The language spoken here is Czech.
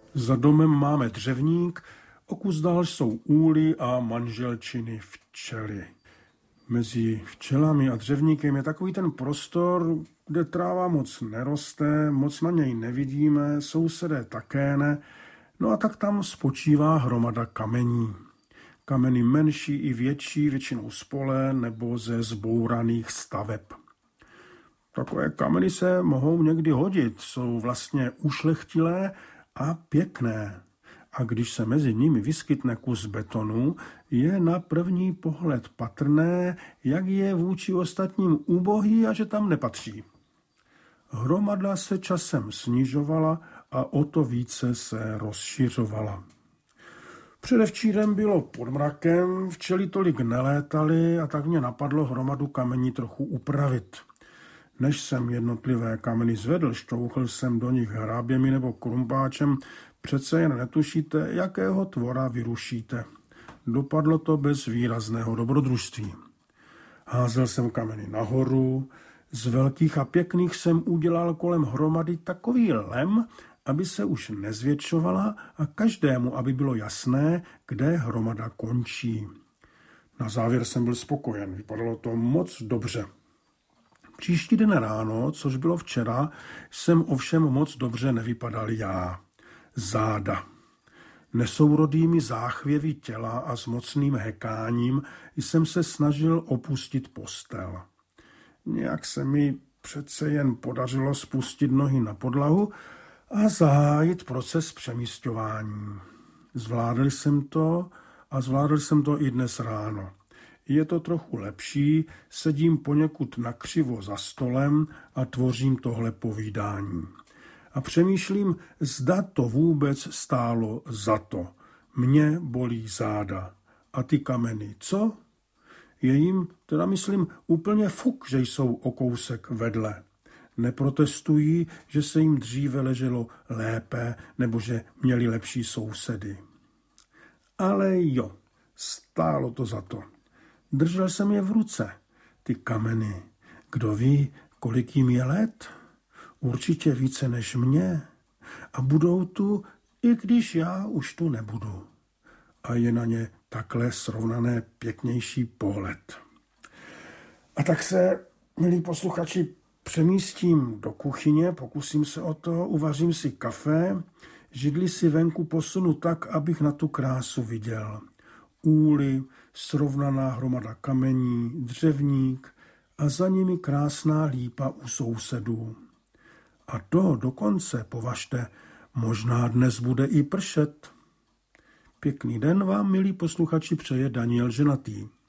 Za domem máme dřevník, o kus dál jsou úly a manželčiny včely. Mezi včelami a dřevníkem je takový ten prostor, kde tráva moc neroste, moc na něj nevidíme, sousedé také ne, no a tak tam spočívá hromada kamení. Kameny menší i větší, většinou z pole nebo ze zbouraných staveb. Takové kameny se mohou někdy hodit, jsou vlastně ušlechtilé a pěkné. A když se mezi nimi vyskytne kus betonu, je na první pohled patrné, jak je vůči ostatním ubohý a že tam nepatří. Hromada se časem snižovala a o to více se rozšiřovala. Předevčírem bylo pod mrakem, včely tolik nelétaly a tak mě napadlo hromadu kamení trochu upravit. Než jsem jednotlivé kameny zvedl, šťouchl jsem do nich hráběmi nebo krumpáčem, přece jen netušíte, jakého tvora vyrušíte. Dopadlo to bez výrazného dobrodružství. Házel jsem kameny nahoru, z velkých a pěkných jsem udělal kolem hromady takový lem, aby se už nezvětšovala a každému, aby bylo jasné, kde hromada končí. Na závěr jsem byl spokojen, vypadalo to moc dobře. Příští den ráno, což bylo včera, jsem ovšem moc dobře nevypadal já. Záda. Nesourodými záchvěvy těla a s mocným hekáním jsem se snažil opustit postel. Nějak se mi přece jen podařilo spustit nohy na podlahu a zahájit proces přemísťování. Zvládl jsem to i dnes ráno. Je to trochu lepší, sedím poněkud nakřivo za stolem a tvořím tohle povídání. A přemýšlím, zda to vůbec stálo za to. Mě bolí záda. A ty kameny, co? Je jim, teda myslím, úplně fuk, že jsou o kousek vedle. Neprotestují, že se jim dříve leželo lépe nebo že měli lepší sousedy. Ale jo, stálo to za to. Držel jsem je v ruce, ty kameny. Kdo ví, kolik jim je let? Určitě více než mě. A budou tu, i když já už tu nebudu. A je na ně takhle srovnané pěknější pohled. A tak se, milí posluchači, přemístím do kuchyně, pokusím se o to, uvařím si kafe, židli si venku posunu tak, abych na tu krásu viděl. Úly, srovnaná hromada kamení, dřevník a za nimi krásná lípa u sousedů. A to dokonce, považte, možná dnes bude i pršet. Pěkný den vám, milí posluchači, přeje Daniel Ženatý.